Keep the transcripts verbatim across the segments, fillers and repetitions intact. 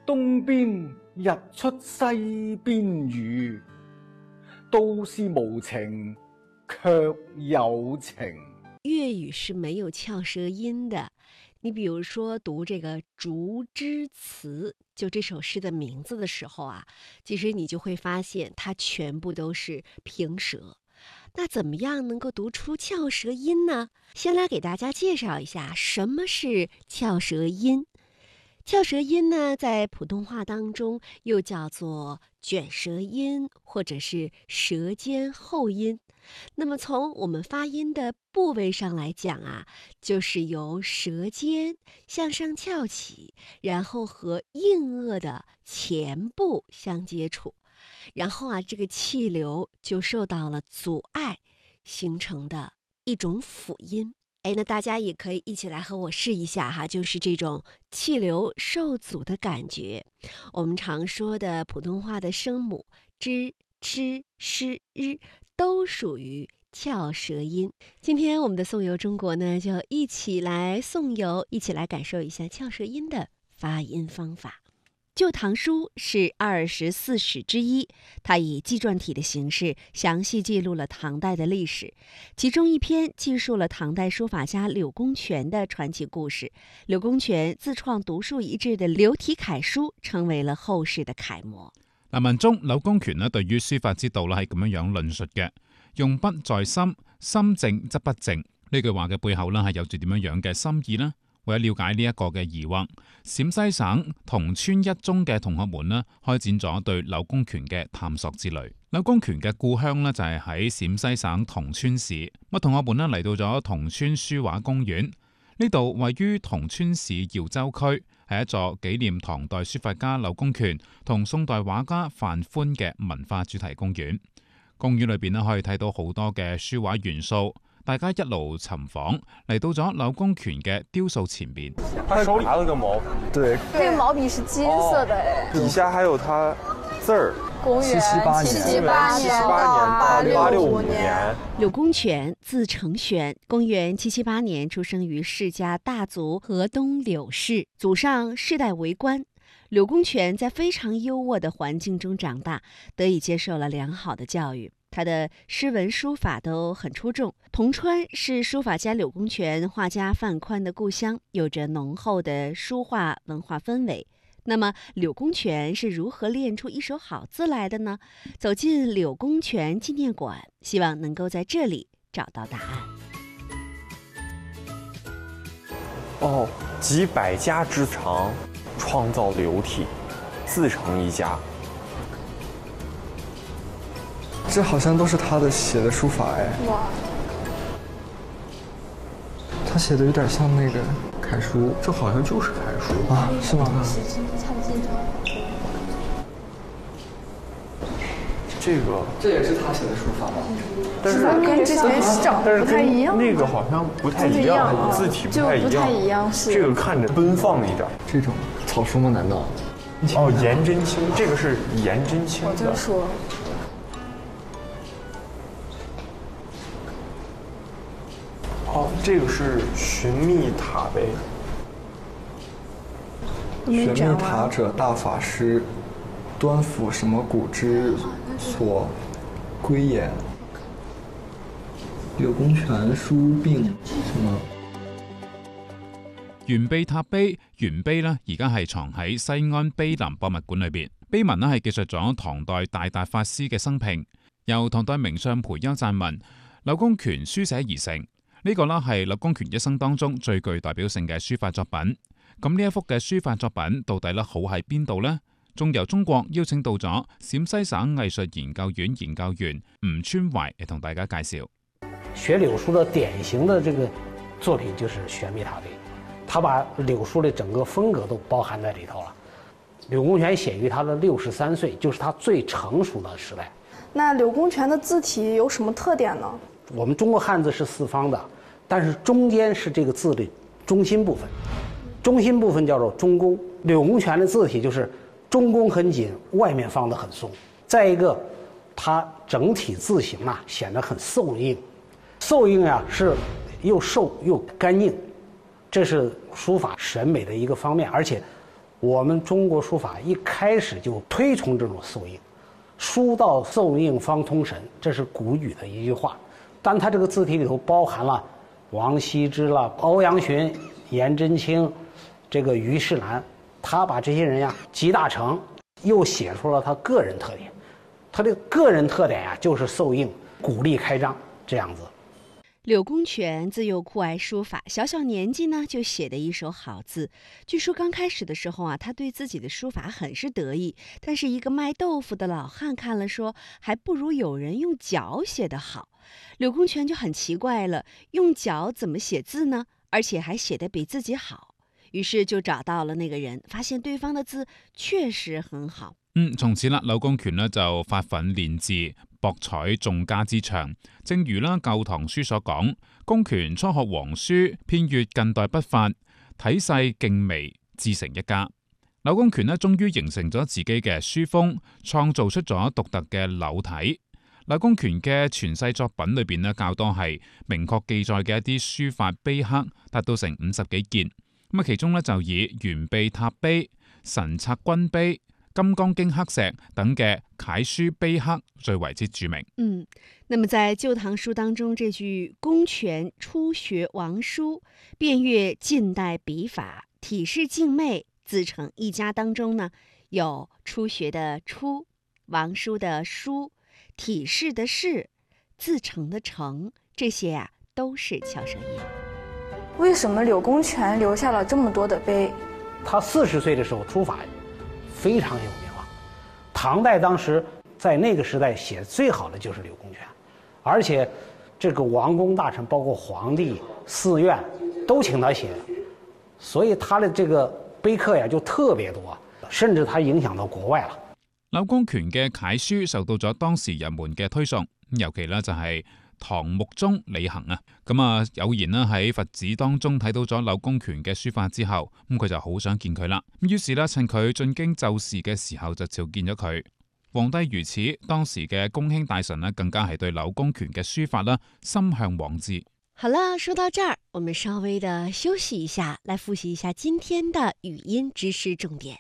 東邊日出西邊雨，都是無情卻有情。 粵語是沒有翹舌音的。你比如說讀這個《竹枝詞》，就這首詩的名字的時候啊，其實你就會發現它全部都是平舌。那怎麼樣能夠讀出翹舌音呢？先來給大家介紹一下什麼是翹舌音。翹舌音呢，在普通話當中又叫做捲舌音，或者是舌尖後音。那麼從我們發音的部位上來講啊，就是由舌尖向上翹起，然後和硬腭的前部相接觸，然後啊，這個氣流就受到了阻礙，形成的一種輔音。哎，那大家也可以一起來和我試一下哈，就是這種氣流受阻的感覺。我們常說的普通話的聲母 zh、ch、sh、r 都屬於翹舌音。今天我們的頌遊中國呢，就一起來頌遊，一起來感受一下翹舌音的發音方法。《舊唐書》是二十四史之一，它以紀傳體的形式詳細記錄了唐代的歷史。其中一篇記述了唐代書法家柳公權的傳奇故事。柳公權自創獨樹一幟的柳體楷書，成為了後世的楷模。 嗱，文中柳公權咧對於書法之道咧係咁樣樣論述嘅：用筆在心，心靜則不靜。呢句話嘅背後咧係有住點樣樣嘅心意呢？為咗了解呢一個嘅疑惑，陝西省桐村一中嘅同學們呢開展咗對柳公權嘅探索之旅。柳公權嘅故鄉呢就係喺陝西省桐村市。咁同學們呢嚟到咗桐村書畫公園，呢度位於桐村市耀州區，係一座紀念唐代書法家柳公權同宋代畫家范寬嘅文化主題公園。公園裏邊呢可以睇到好多嘅書畫元素。大家一路尋訪，嚟到咗柳公權嘅雕塑前面。 他手裏拿了個毛筆，對， 這個毛筆是金色的，哎， 底下還有他字兒。 公元七七八年到八六五年。 柳公權字承玄，公元七七八年出生於世家大族河東柳氏，祖上世代為官。柳公權在非常優渥的環境中長大，得以接受了良好的教育。他的詩文書法都很出眾。桐川是書法家柳公權、畫家范寬的故鄉，有着濃厚的書畫文化氛圍。那麼柳公權是如何練出一手好字來的呢？走進柳公權紀念館，希望能夠在這裡找到答案。 哦，集百家之長，創造柳體，自成一家。 這好像都是他的寫的書法哎。 哇， 他寫的有點像那個楷書， 這好像就是楷書啊？是嗎？ 差不近這個這也是他寫的書法嗎？ 但是跟之前長得不太一樣， 那個好像不太一樣，字體不太一樣， 就不太一樣。是這個看着奔放一點。 這種草書嗎？難道？ 哦，顏真卿，這個是顏真卿的。 我就說。 哦，這個是尋覓塔碑。 尋覓塔者，大法師，端俯什麼古之所歸也。柳公權書並什麼？ 玄秘塔碑，玄碑呢而家係藏喺西安碑林博物館裏邊。碑文呢係記述咗唐代大達法師嘅生平，由唐代名相裴休撰文，柳公權書寫而成。呢個呢係柳公權一生當中最具代表性嘅書法作品。咁呢一幅嘅書法作品到底呢好喺邊度呢？仲由中國邀請到咗陝西省藝術研究院研究員吳川懷嚟同大家介紹。 學柳書的典型的這個作品就是玄秘塔碑，他把柳書的整個風格都包含在裏頭了。柳公權寫於他的六十三歲，就是他最成熟的時代。 那柳公權的字體有什麼特點呢？ 我們中國漢字是四方的，但是中間是這個字的中心部分，中心部分叫做中宮。柳公權的字體就是中宮很緊，外面放得很鬆。再一個，它整體字形啊顯得很瘦硬，瘦硬啊是又瘦又乾淨，這是書法審美的一個方面。而且我们中国书法一开始就推崇这种瘦印，书到瘦印方通神，这是古语的一句话。但它这个字体里头包含了王羲之了、欧阳询、颜真卿，这个虞世南，他把这些人呀集大成，又写出了他个人特点。他的个人特点呀就是瘦印，鼓励开张这样子。 柳公权自幼酷爱书法，小小年纪呢就写的一手好字。据说刚开始的时候啊，他对自己的书法很是得意，但是一个卖豆腐的老汉看了说，还不如有人用脚写得好。柳公权就很奇怪了，用脚怎么写字呢？而且还写得比自己好。于是就找到了那个人，发现对方的字確實很好。 嗯，從此啦，柳公權呢就發奮練字，博採眾家之長。正如啦《舊唐書》所講，公權初學黃書，遍閱近代筆法，體細勁微，自成一家。柳公權呢終於形成咗自己嘅書風，創造出咗獨特嘅柳體。柳公權嘅傳世作品裏邊呢，較多係明確記載嘅一啲書法碑刻，達到成五十幾件。咁啊，其中呢就以懸臂塔碑、神策軍碑、金剛經刻石等嘅楷書碑刻最為之著名。 嗯，那麼在《舊唐書》當中，這句公權初學王書，遍閱近代筆法，體式靜媚，自成一家當中呢，有初學的初，王書的書，體式的式，自成的成，這些啊都是翹舌音。 为什么柳公權留下了這麼多的碑？ 他四十歲的時候書法非常有名了，唐代當時在那個時代寫最好的就是柳公權，而且這個王公大臣包括皇帝、寺院都請他寫，所以他的這個碑刻呀就特別多，甚至他影響到國外了。 柳公權嘅楷書受到咗當時人們嘅推崇，尤其呢就係唐穆宗李恆啊，咁啊偶然呢喺佛寺當中睇到咗柳公權嘅書法之後，咁佢就好想見佢啦。咁於是呢，趁佢進京就事嘅時候就召見咗佢。皇帝如此，當時嘅公卿大臣呢更加係對柳公權嘅書法呢心向往之。 好了，說到這兒，我們稍微的休息一下，來複習一下今天的語音知識重點。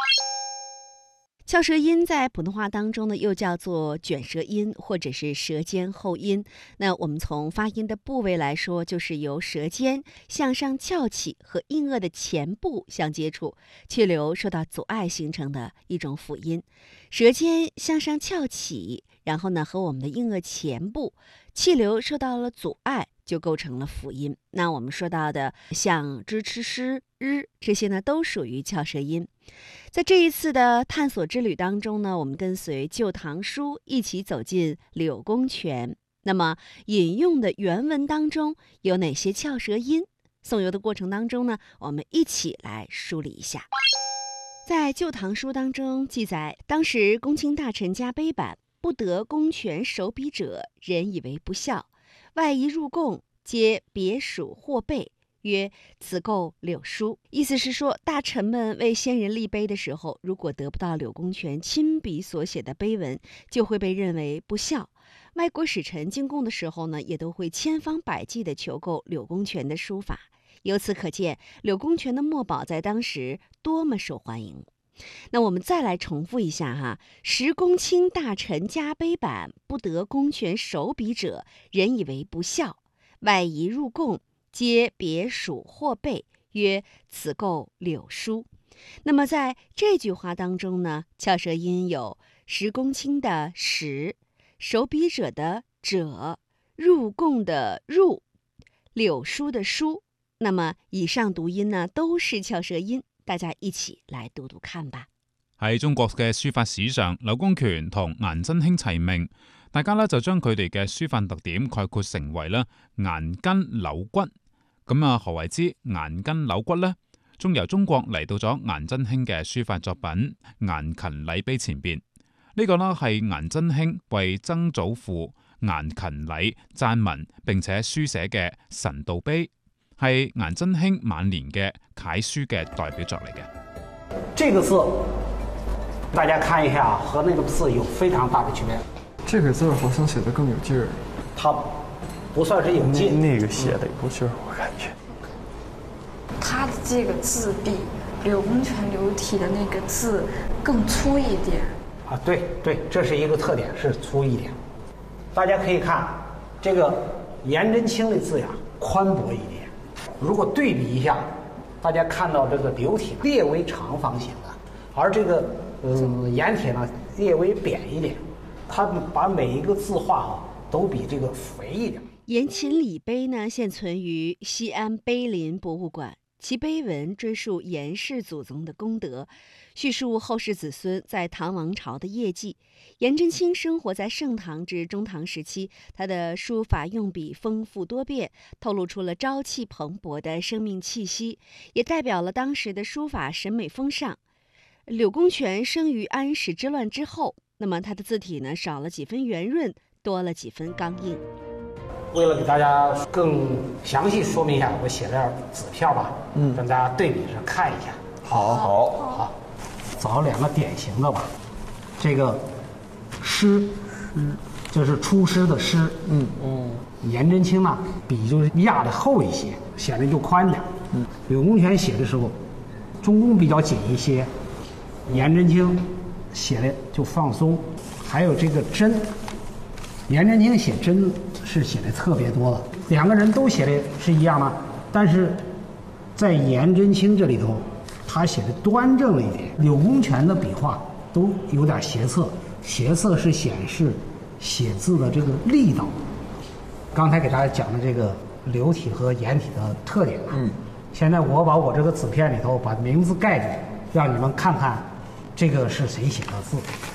翹舌音在普通話當中呢，又叫做捲舌音或者是舌尖後音。那我們從發音的部位來說，就是由舌尖向上翹起和硬腭的前部相接觸，氣流受到阻礙形成的一種輔音。舌尖向上翹起，然後呢和我們的硬腭前部氣流受到了阻礙，就構成了輔音。那我們說到的像支、吃、詩、日這些呢，都屬於翹舌音。在這一次的探索之旅當中呢，我們跟隨《舊唐書》一起走進柳公權。那麼引用的原文當中有哪些翹舌音？誦遊的過程當中呢，我們一起來梳理一下。在《舊唐書》當中記載，當時公卿大臣家碑版，不得公權手筆者，人以為不孝。外夷入貢，皆別屬或背，曰此構柳書。意思是說，大臣們為先人立碑的時候，如果得不到柳公權親筆所寫的碑文，就會被認為不孝。外國使臣進貢的時候呢，也都會千方百計地求購柳公權的書法。由此可見，柳公權的墨寶在當時多麼受歡迎。那我們再來重複一下哈，時公卿大臣家碑版，不得公權手筆者，人以為不孝。外夷入貢，皆別屬或背，曰此構柳書。那麼在這句話當中呢，翹舌音有時公卿的時，手筆者的者，入貢的入，柳書的書。那麼以上讀音呢都是翹舌音，大家一起來讀讀看吧。 喺中國嘅書法史上，柳公權同顏真卿齊名，大家呢就將佢哋嘅書法特點概括成為咧顏筋柳骨。咁啊，何為之顏筋柳骨呢？仲由中國嚟到咗顏真卿嘅書法作品《顏勤禮碑》前邊，呢、這個呢係顏真卿為曾祖父顏勤禮撰文並且書寫嘅神道碑，係顏真卿晚年嘅楷書嘅代表作嚟嘅。 這個字大家看一下，和那個字有非常大的區別。 這個字好像寫得更有勁兒。 它不算是有勁， 那個寫的有勁兒，我感覺。 他的這個字比柳公权流体的那个字更粗一点。 啊，对对，这是一个特点，是粗一点。大家可以看这个颜真卿的字呀，宽博一点。如果对比一下，大家看到这个流体略微长方形的，而这个嗯颜体呢略微扁一点，它把每一个字画啊都比这个肥一点。 颜秦礼碑呢，现存于西安碑林博物馆。其碑文追溯颜氏祖宗的功德，叙述后世子孙在唐王朝的业绩。颜真卿生活在盛唐至中唐时期，他的书法用笔丰富多变，透露出了朝气蓬勃的生命气息，也代表了当时的书法审美风尚。柳公权生于安史之乱之后，那么他的字体呢少了几分圆润，多了几分刚硬。 为了给大家更详细说明一下，我写了点纸片吧，嗯，让大家对比着看一下。 好， 好，好，找两个典型的吧。这个诗，嗯，这是出师的诗，嗯嗯。颜真卿呢，笔就是压的厚一些，显得就宽点。嗯，柳公权写的时候，中宫比较紧一些，颜真卿写的就放松。还有这个真，颜真卿写真是写的特别多的，两个人都写的是一样的，但是在颜真卿这里头，他写的端正了一点。柳公权的笔画都有点斜侧，斜侧是显示写字的这个力道。刚才给大家讲的这个流体和颜体的特点，嗯，现在我把我这个纸片里头把名字盖住，让你们看看这个是谁写的字。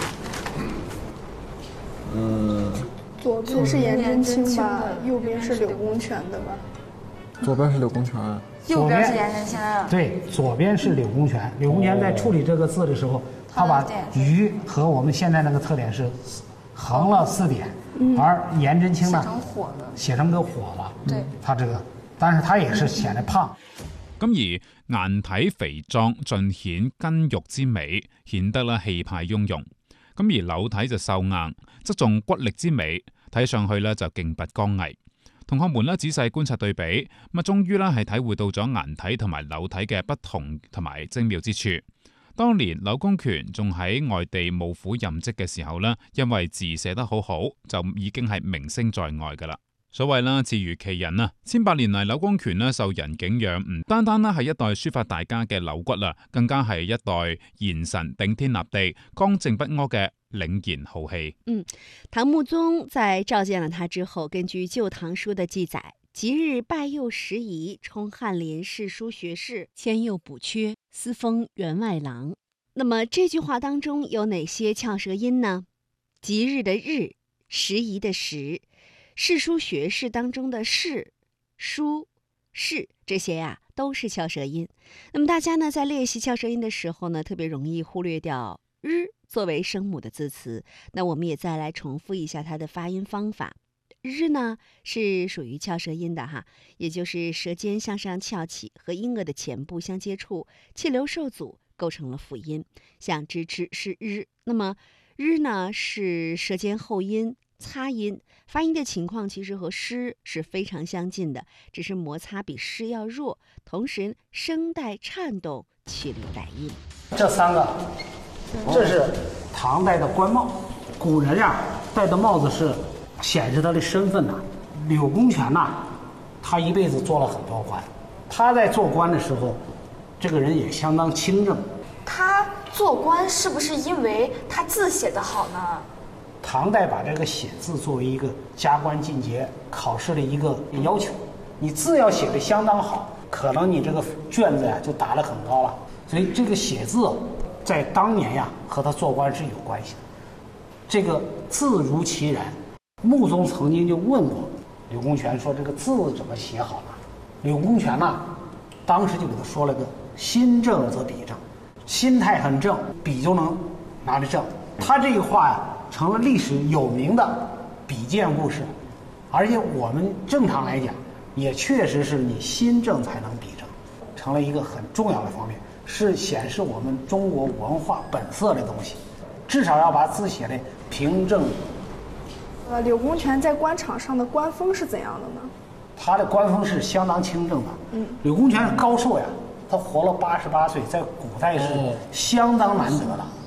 嗯。 左边是颜真卿吧，右边是柳公权的吧？ 左边是柳公权， 右边是颜真卿。 对，左边是柳公权。柳公权在处理这个字的时候，他把鱼和我们现在那个特点是横了四点，而颜真卿呢，写成火了，写成个火了。 对， 他这个，但是他也是顯得胖。 咁而顏體肥壯，盡顯筋肉之美，顯得咧氣派雍容。咁而柳體就瘦硬，側重骨力之美，睇上去咧就勁拔剛毅。同學們咧仔細觀察對比，咁啊終於咧係體會到咗顏體同埋柳體嘅不同同埋精妙之處。當年柳公權仲喺外地務府任職嘅時候咧，因為字寫得好好，就已經係名聲在外㗎啦。所謂啦，字如其人啊！千百年嚟，柳公權咧受人敬仰，唔單單咧係一代書法大家嘅柳骨啦，更加係一代賢臣頂天立地、剛正不阿嘅凛然浩氣。 嗯，唐穆宗在召見了他之後，根據《舊唐書》的記載，即日拜幼拾遺，充翰林侍書學士，遷右補缺，司封員外郎。那麼這句話當中有哪些翹舌音呢？即日的日，拾遺的拾，侍書學士當中的士、書、士這些呀、啊、都是翹舌音。那麼大家呢在練習翹舌音的時候呢，特別容易忽略掉日作為聲母的字詞。那我們也再來重複一下它的發音方法。日呢是屬於翹舌音的哈，也就是舌尖向上翹起，和音腭的前部相接觸，氣流受阻，構成了輔音。像支持是日，那麼日呢是舌尖後音擦音，發音的情況其實和詩是非常相近的，只是摩擦比詩要弱，同時聲帶顫動，氣流帶音。 這三個，這是唐代的官帽，古人呀戴的帽子是顯示他的身份呐。柳公權呐，他一輩子做了很多官，他在做官的時候，這個人也相當清正。 他做官是不是因為他字寫得好呢？ 唐代把這個寫字作為一個加官進爵考試的一個要求，你字要寫得相當好，可能你這個卷子呀就打得很高了。所以這個寫字在當年呀和他做官是有關係的。這個字如其人，穆宗曾經就問過柳公權說這個字怎麼寫好呢？柳公權呢當時就給他說了個心正則筆正，心態很正，筆就能拿得正。他這句話呀成了歷史有名的筆薦故事，而且我們正常來講也確實是你心正才能筆正，成了一個很重要的方面，是顯示我們中國文化本色的東西，至少要把字寫得平正。 呃，柳公權在官場上的官風是怎樣的呢？ 他的官風是相當清正的。 嗯， 柳公權是高壽呀， 他活了八十八岁，在古代是相当难得的。